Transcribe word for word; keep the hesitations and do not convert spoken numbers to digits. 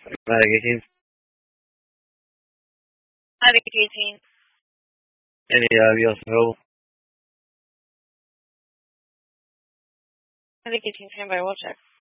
Medic eighteen. Medic eighteen. Any uh, meals available? Medic eighteen, standby, we'll check.